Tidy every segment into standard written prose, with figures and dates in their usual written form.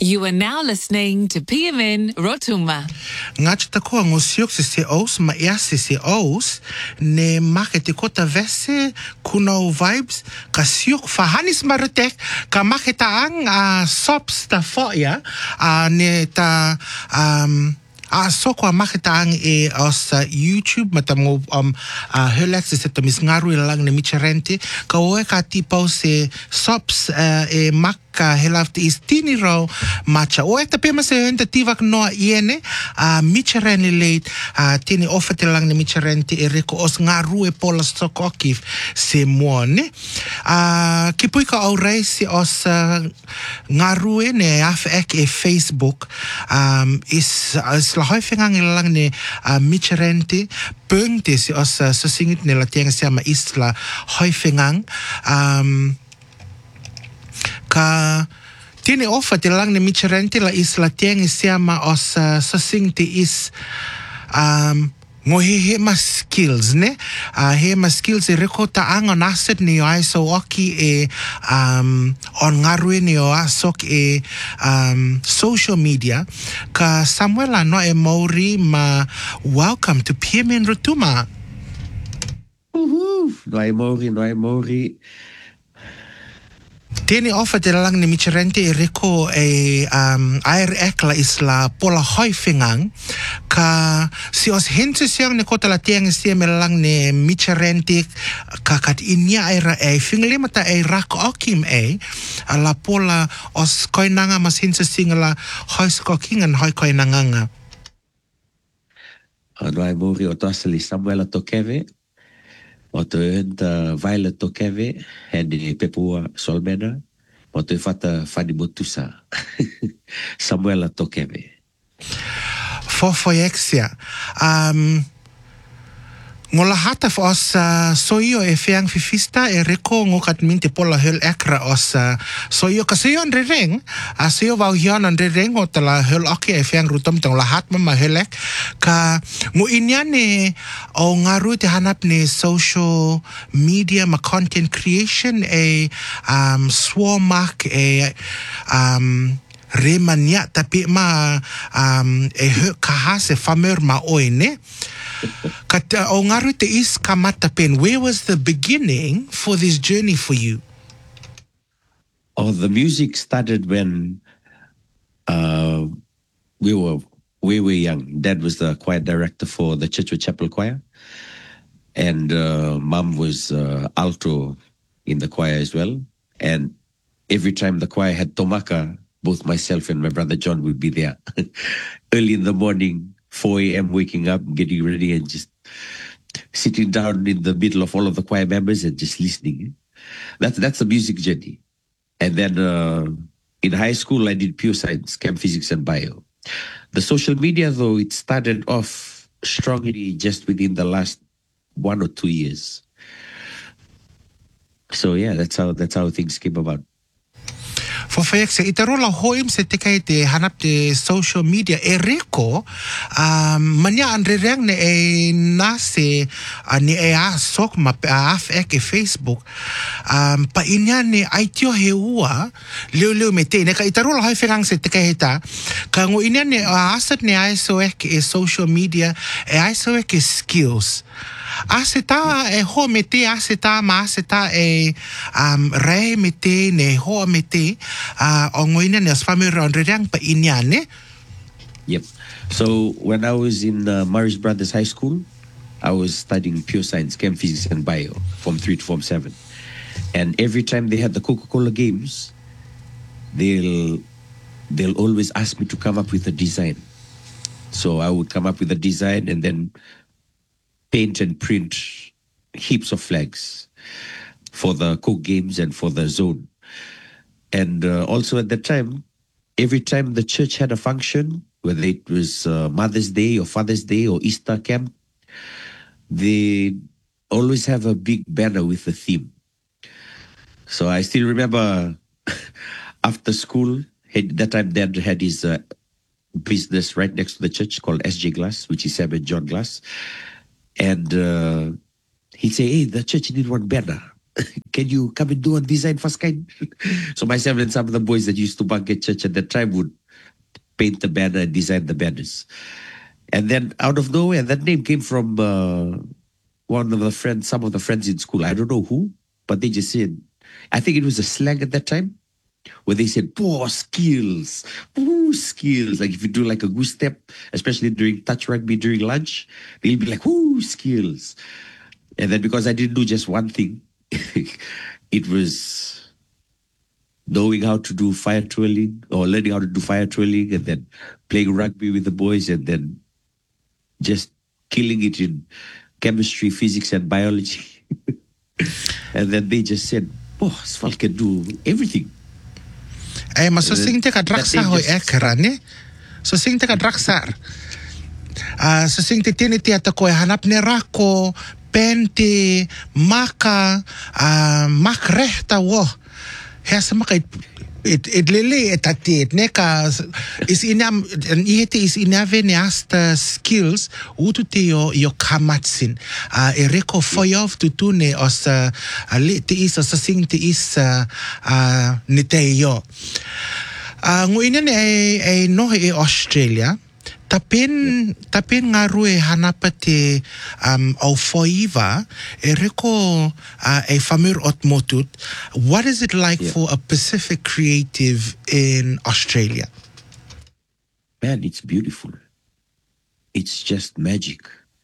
You are now listening to PMN Rotuma. Ngati takoa ngosiok se os ma iasi se os ne makete kota vese kuno vibes ka siok fahanis marutek ka maketa ang sops ta foya ne ta soko maketa ang os YouTube matamo helax se to misngaru lang ne micharente ka oe ka tipo se sops mak ka helafte is tini ro macha o eta pema se enta tivak no iene micheren late tini ofete lang ni micherente ereko os ngaru e pola stokokif se mone kipui ka aurei si os ngaru ne af ek e Facebook is la hoifengang lang ni micherente punkte si os so singit ne la tianga se ama isla hoifengang ka tini ofa te lang ni micherente la isla tiang isiama os sasing te is ngohi ma skills ne he ma skills e rekota ang on asset ni ai so oki on ngaru ni o asok social media ka Samuela no e Mauri ma welcome to PMN Rotuma. No Mauri. Tini ofa te lang ni micherente e reko air ekla isla pola hoifengang ka si os hense siang ne kota la tiang siang lang ni micherente ka kat inya aira fingle mata rak okim la pola os koinanga mas hense singala hoiskokingan hoi koinanga No Mauri o tasali Samuela Tokeve. O te enta Violet Tokeve, hende Pepua Solmena, o te fata Fani Motusa, Samuela Tokeve. Fofoyexia. Ngola hata os soyo e feang fifista e reko ngokat minte pola hel ekra os soyo kasayo andre reng soyo vau hian andre reng o tala hel oke e feang rutom tong lahat mama helek ka ngu inyane o ngaru te hanap ne social media ma content creation swarmak remania tapi ma kahase famer ma oine kata o ngaru te is kamata pen. Where was the beginning for this journey for you? Oh, the music started when we were young. Dad was the choir director for the Churchwood Chapel Choir, and Mom was alto in the choir as well. And every time the choir had tomaka, both myself and my brother John would be there early in the morning, 4 a.m. waking up, getting ready and just sitting down in the middle of all of the choir members and just listening. That's a music journey. And then in high school, I did pure science, chem physics and bio. The social media, though, it started off strongly just within the last 1 or 2 years. So yeah, that's how things came about. Fofoyak se itarola hoim se tekai te hanap te social media reko manya andre reng ne nase ni sok ma af ek Facebook pa inya ne aitio heua leo mete ne ka itarola hoi ferang se tekai ta ka ngo inya ne asat ne aiso ek social media aiso ek skills aseta ho mete aseta ma aseta re mete ne ho mete ongoina ne asfame rondrang pa inyane. Yep. So when I was in Morris Brothers High School, I was studying pure science, chem physics and bio from 3 to form 7. And every time they had the Coca-Cola games, they'll always ask me to come up with a design. So I would come up with a design and then paint and print heaps of flags for the Coke games and for the zone. And also at that time, every time the church had a function, whether it was Mother's Day or Father's Day or Easter camp, they always have a big banner with a theme. So I still remember after school, that time Dad had his business right next to the church called SJ Glass, which is Sam and John Glass. And he'd say, hey, the church need one banner. can you come and do a design first kind? So myself and some of the boys that used to bunk at church at that time would paint the banner and design the banners. And then out of nowhere, that name came from one of the friends, some of the friends in school. I don't know who, but they just said, I think it was a slang at that time, where they said, "Poor skills, poor skills." Like if you do like a goose step, especially during touch rugby during lunch, they'll be like, "Whoo, skills." And then because I didn't do just one thing, it was knowing how to do fire twirling or learning how to do fire twirling and then playing rugby with the boys and then just killing it in chemistry, physics, and biology. And then they just said, "Oh, Sval can do everything." Maar so sing te ka draksa ho ekrane. So sing te ka draksar. So sing te tini te ata koe hanap ne rako, pente, maka, mak rehta wo. Hesa maka it lele etatet neka is inam ihete is inave ne asta skills utu te yo kamatsin ereko foyov tutune os ali te is os sing te is ne te yo nguine ne no e Australia Tapen ngarue hanapate au foiva ereko a famir otmotut. What is it like for a Pacific creative in Australia? Man, it's beautiful. It's just magic.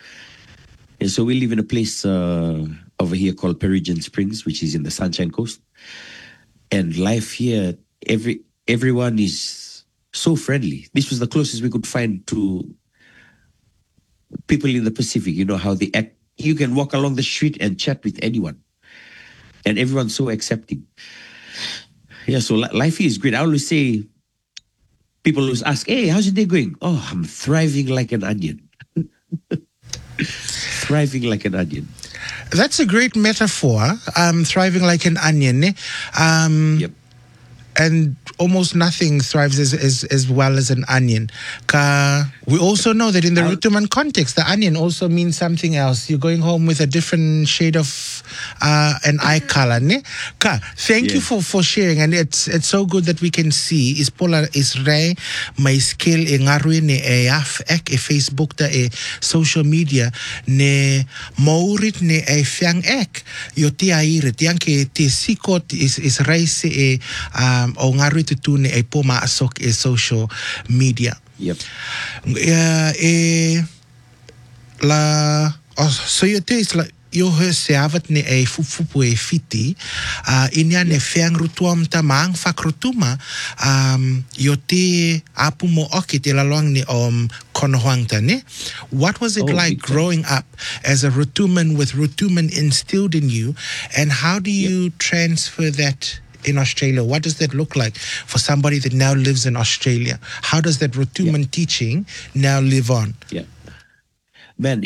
And so we live in a place over here called Peregrine Springs, which is in the Sunshine Coast. And life here, everyone is so friendly. This was the closest we could find to people in the Pacific. You know how they act. You can walk along the street and chat with anyone. And everyone's so accepting. Yeah, so life here is great. I always say, people always ask, "Hey, how's your day going?" "Oh, I'm thriving like an onion." Thriving like an onion. That's a great metaphor. Thriving like an onion. Yep. And almost nothing thrives as well as an onion. We also know that in the Rutuman context, the onion also means something else. You're going home with a different shade of an eye color. Ne? Thank you for sharing. And it's so good that we can see. Is pola is re my skill e ngarui ne e af ek e Facebook da e social media ne maurit ne e fiang ek. Yo te aire, tiang ke te sikot is reise e o ngarui tutu ne e poma asok e social media. Yep. So you taste like yo he se avat ne e fupu e fiti inia ne feang rutuam tamang fakrutuma yo te apu mo oki te lalong ne konohuangta ne. What was it like growing up as a Rutuman with Rutuman instilled in you, and how do you transfer that in Australia? What does that look like for somebody that now lives in Australia? How does that Rutuman teaching now live on? Yeah. Man,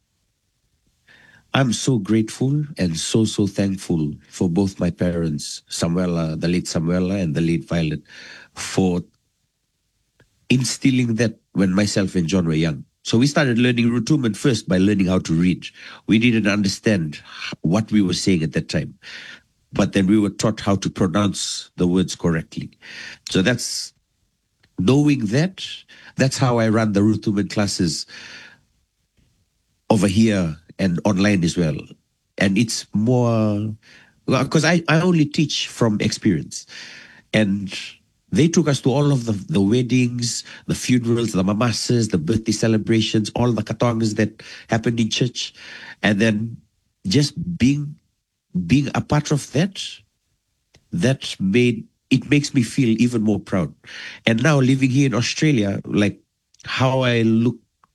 I'm so grateful and so thankful for both my parents, Samuela, the late Samuela and the late Violet, for instilling that when myself and John were young. So we started learning Rutuman first by learning how to read. We didn't understand what we were saying at that time, but then we were taught how to pronounce the words correctly. So that's knowing that's how I run the Rutuman classes over here and online as well. And it's more, because I only teach from experience. And they took us to all of the weddings, the funerals, the mamasas, the birthday celebrations, all the katongas that happened in church. And then just being a part of that makes me feel even more proud. And now living here in Australia, like how I look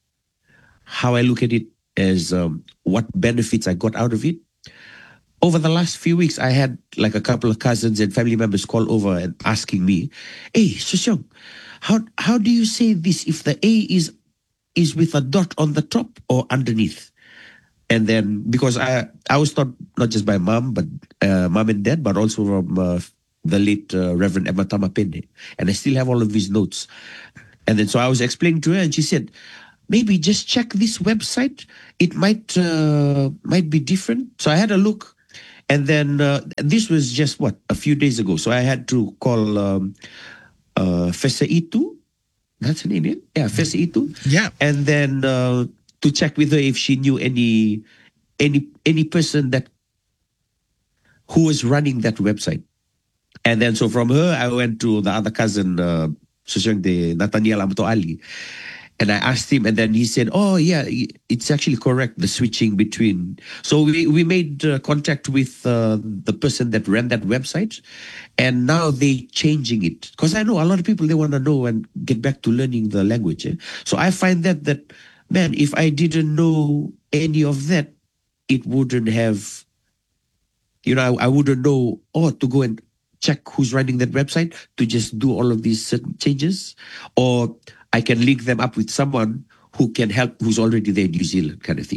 at it as what benefits I got out of it. Over the last few weeks, I had like a couple of cousins and family members call over and asking me, "Hey, Susyong, how do you say this if the A is with a dot on the top or underneath?" And then, because I was taught not just by mom and dad, but also from the late Reverend Emma Tamapende. And I still have all of these notes. And then so I was explaining to her and she said, "Maybe just check this website. It might be different." So I had a look, And then this was just what, a few days ago. So I had to call Fesa Itu. That's her name, yeah? Yeah, Fesa Itu. Yeah. And then to check with her if she knew any person that who was running that website. And then so from her, I went to the other cousin, Nathaniel Amto Ali. And I asked him, and then he said, "Oh yeah, it's actually correct. The switching between." So we made contact with the person that ran that website, and now they changing it because I know a lot of people they want to know and get back to learning the language. So I find that man, if I didn't know any of that, it wouldn't have. I wouldn't know to go and check who's running that website to just do all of these certain changes, or I can link them up with someone who can help, who's already there in New Zealand, kind of thing,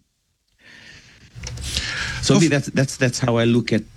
So me, that's how I look at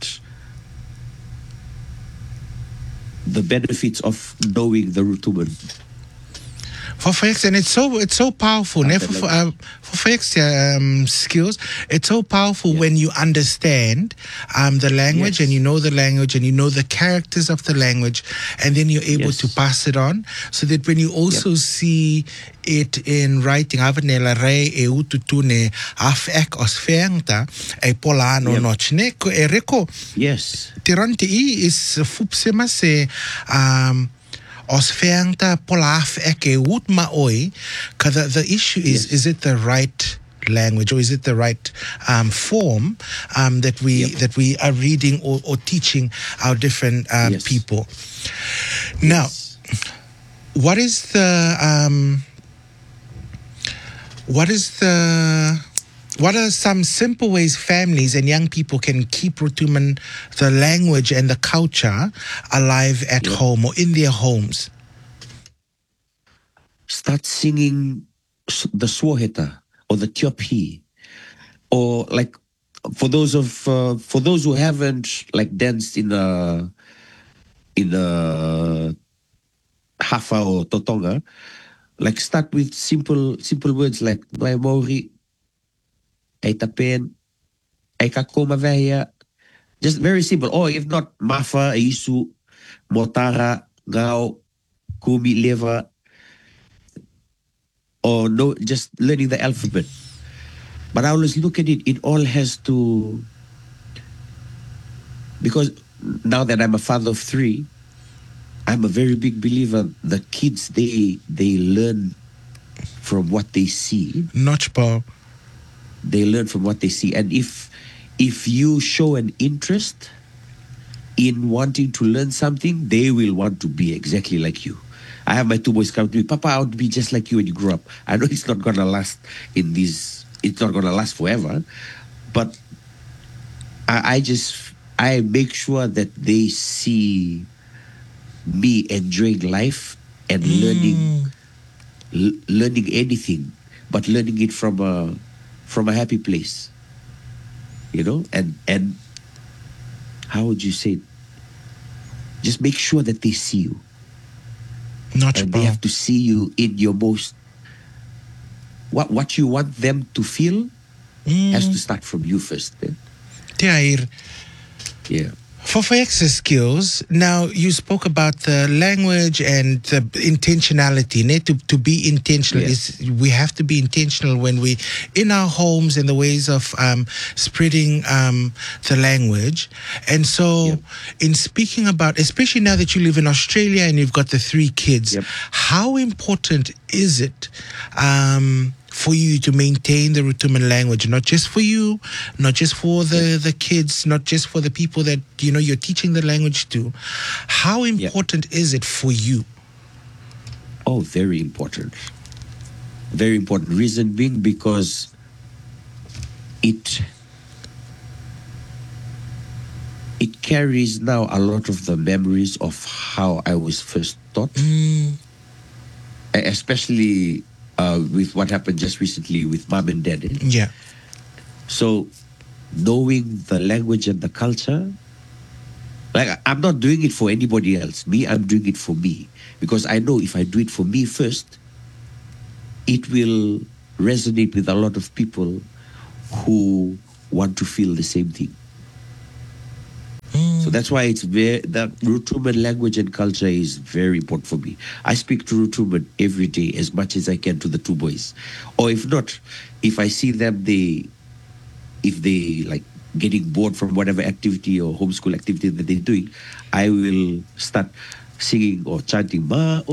the benefits of knowing the Rotuman. For facts, and it's so powerful. For facts skills, it's so powerful when you understand the language, and you know the language, and you know the characters of the language, and then you're able to pass it on. So that when you also see it in writing, avanela re e ututune afek osfengta e polano nochne ko ereko. Yes. Tirante is fupsema se os feangta polaf eke woot maoi, because the issue is it the right language, or is it the right form that we are reading or teaching our different people? Now, what are some simple ways families and young people can keep Rotuman, the language and the culture, alive at home or in their homes? Start singing the Swoheta or the Tiopi, or like for those who haven't like danced in a Hafa or Totonga, like start with simple words like Noe Mauri, Eitapen, Eikakoma Vehia. Just very simple. Or if not, Mafa, Isu, Motara, Gao, Kumi, Leva. Or no, just learning the alphabet. But I always look at it, it all has to, because now that I'm a father of 3, I'm a very big believer the kids, they learn from what they see. Notchball. They learn from what they see. And if you show an interest in wanting to learn something, they will want to be exactly like you. I have my 2 boys come to me, Papa, I want to be just like you when you grow up. I know it's not going to last it's not going to last forever, but I make sure that they see me enjoying life and learning anything, but learning it from a happy place, and how would you say it? Just make sure that they see you. And they have to see you in your most, what you want them to feel has to start from you first. Yeah. For access skills, now you spoke about the language and the intentionality. To be intentional we have to be intentional when we in our homes and the ways of spreading the language. And so in speaking about, especially now that you live in Australia and you've got the 3 kids, how important is it for you to maintain the Rotuman language, not just for you, not just for the kids, not just for the people that you're teaching the language to? How important is it for you? Oh, very important. Very important. Reason being because it carries now a lot of the memories of how I was first taught, especially with what happened just recently with Mom and Dad. Yeah. So knowing the language and the culture, like I'm not doing it for anybody else. I'm doing it for me. Because I know if I do it for me first, it will resonate with a lot of people who want to feel the same thing. So that's why it's very, the Rutuman language and culture is very important for me. I speak to Rutuman every day as much as I can to the two boys. Or if not, if I see them, if they like getting bored from whatever activity or homeschool activity that they're doing, I will start singing or chanting Ma